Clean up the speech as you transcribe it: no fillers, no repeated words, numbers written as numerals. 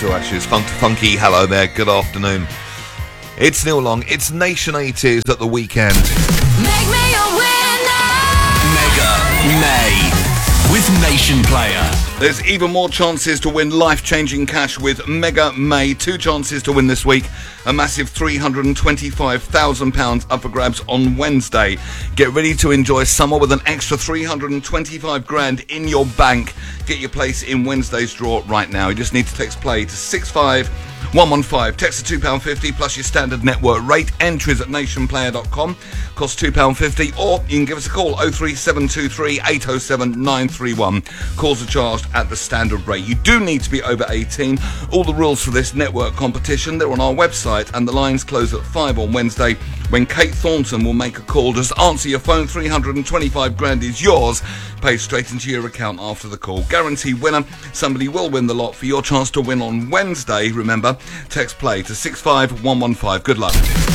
to Ashes, Funk to Funky, hello there, good afternoon. It's Neil Long, it's Nation 80s at the weekend. Make me a winner! Mega May with Nation Player. There's even more chances to win life-changing cash with Mega May. 2 chances to win this week. A massive £325,000 up for grabs on Wednesday. Get ready to enjoy summer with an extra 325 grand in your bank. Get your place in Wednesday's draw right now. You just need to text play to 65115. Text to £2.50 plus your standard network rate. Entries at nationplayer.com. Costs £2.50, or you can give us a call 03723 807 931. Calls are charged at the standard rate. You do need to be over 18. All the rules for this network competition, they're on our website, and the lines close at 5 on Wednesday when Kate Thornton will make a call. Just answer your phone, 325 grand is yours, paid straight into your account after the call. Guaranteed winner, somebody will win the lot for your chance to win on Wednesday. Remember, text play to 65115. Good luck.